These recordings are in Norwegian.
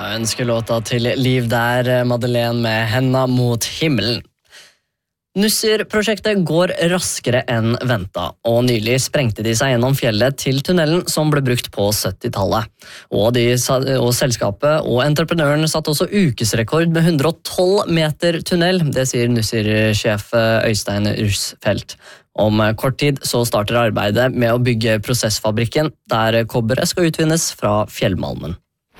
ønskelåta til Liv der, Madeleine med Henda mot himmelen. Nussir-prosjektet går raskere enn ventet, og nylig sprengte de seg gjennom fjellet til tunnelen som ble brukt på 70-tallet. Og selskapet og entreprenøren satte også ukesrekord med 112 meter tunnel, det sier Nussir-sjef Øystein Rusfeldt. Om kort tid så starter arbeidet med å bygge prosessfabrikken, der kobberet skal utvinnes fra fjellmalmen.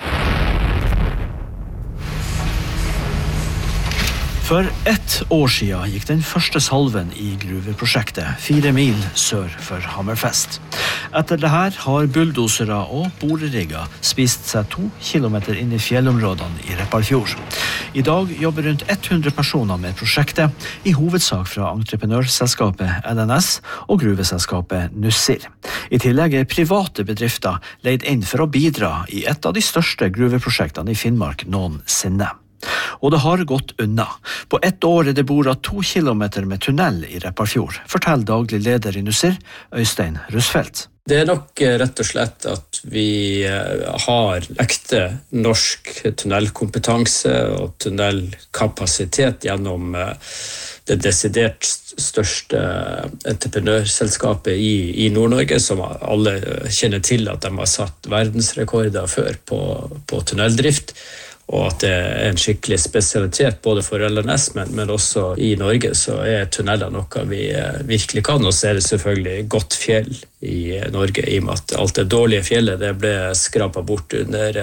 For 1 år siden gikk den første salven i gruveprosjektet, 4 mil sør for Hammerfest. Etter det her har bulldosere og borerigger spist seg 2 kilometer inn i fjellområdene i Repparfjord. I dag jobber rundt 100 personer med prosjektet, i hovedsak fra entreprenørselskapet LNS og gruveselskapet Nussir. I tillegg er private bedrifter leid inn for å bidra i et av de største gruveprosjektene i Finnmark noensinne. Og det har gått unna. På 1 år er det boret 2 kilometer med tunnel i Repparfjord, forteller daglig leder i Nussir, Øystein Rusfeldt. Det er nok rett og slett at vi har ekte norsk tunnelkompetanse og tunnelkapasitet gjennom det desidert største entreprenørselskapet i Nord-Norge, som alle kjenner til at de har satt verdensrekorder før på tunneldrift. Og at det er en skikkelig spesialitet både for LNS, men også i Norge, så er tunneler noe vi virkelig kan. Og så er det selvfølgelig godt fjell i Norge, i og med at alt det dårlige fjellet det ble skrapet bort under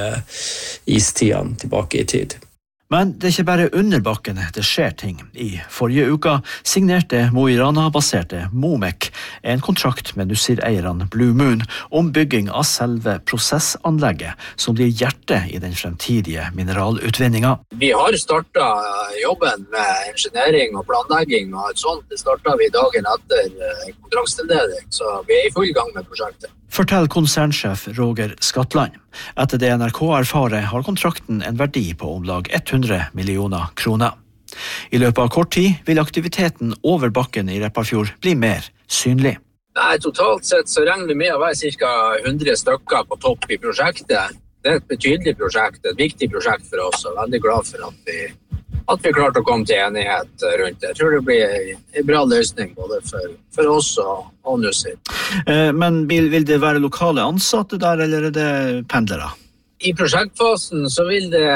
istiden tilbake i tid. Men det er ikke bare under bakken det skjer ting. I forrige uka signerte Mo i Rana-baserte Momek en kontrakt med Nussir-eierne Blue Moon om bygging av selve prosessanlegget, som blir hjertet i den fremtidige mineralutvinningen. Vi har startet jobben med engineering og planlegging og et sånt. Det startet vi dagen etter kontraktstildeling, så vi er i full gang med prosjektet. Forteller konsernsjef Roger Skatland. Etter det NRK erfarer har kontrakten en verdi på om lag 100 millioner kroner. I løpet av kort tid vil aktiviteten over bakken i Repparfjord bli mer synlig. Nei, totalt sett så regner vi med å være ca. 100 stykker på topp i prosjektet. Det er et betydelig prosjekt, et viktig prosjekt for oss, og veldig glad for at vi klarte å komme til enighet rundt det. Jeg tror det blir en bra løsning både for oss og Nussir. Men vil det være lokale ansatte der, eller er det pendlere? I prosjektfasen så vil det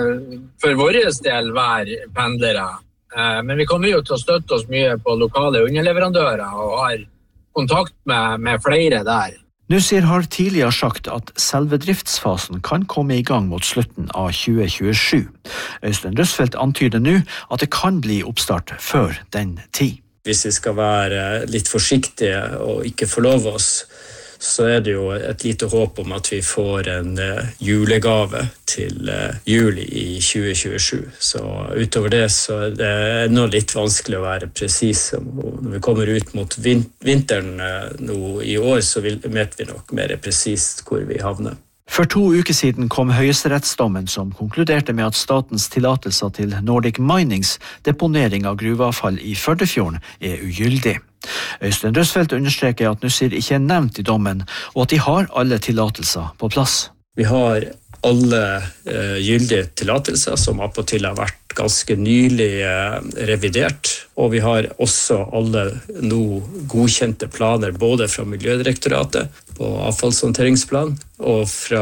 for vår del være pendlere. Men vi kommer jo til å støtte oss mye på lokale underleverandører og har kontakt med flere der. Nussir har tidligere sagt at selve driftsfasen kan komme i gang mot slutten av 2027. Øystein Rusfeldt antyder nå at det kan bli oppstart før den tid. Hvis vi skal være litt forsiktige og ikke forlove oss, så er det jo et lite håp om at vi får en julegave til juli i 2027. Så utover det så er det nå litt vanskelig å være presis. Når vi kommer ut mot vinteren nå i år, så vet vi nok mer presist hvor vi havner. For 2 uker siden kom høyesterettsdommen som konkluderte med at statens tillatelser til Nordic Minings deponering av gruveavfall i Førdefjorden er ugyldig. Øystein Rusfeldt understreker at Nussir ikke er nevnt i dommen, og at de har alle tillatelser på plass. Vi har alle gyldige tillatelser som appåtil har vært ganske nylig revidert, og vi har også alle nå godkjente planer både fra Miljødirektoratet på avfallshåndteringsplan og fra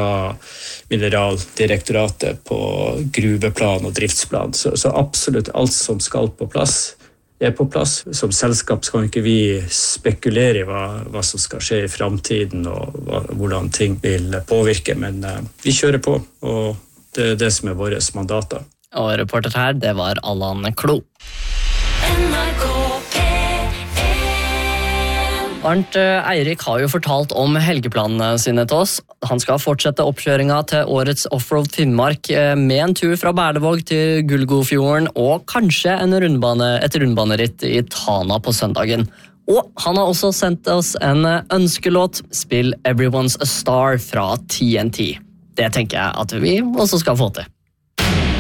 Mineraldirektoratet på gruveplan og driftsplan. Så absolutt alt som skal på plass er på plass. Som selskap kan ikke vi spekulere i hva som skal skje i fremtiden og hvordan ting vil påvirke, men vi kjører på, og det er det som er våre mandater. Og reporter her, det var Allan Klo. Arnt Eirik har jo fortalt om helgeplanene sine til oss. Han skal fortsette oppkjøringa til årets Offroad Finnmark med en tur fra Berlevåg til Gullgofjorden og kanskje et rundbaneritt i Tana på søndagen. Og han har også sendt oss en ønskelåt, Spill Everyone's a Star fra TNT. Det tenker jeg at vi også skal få til.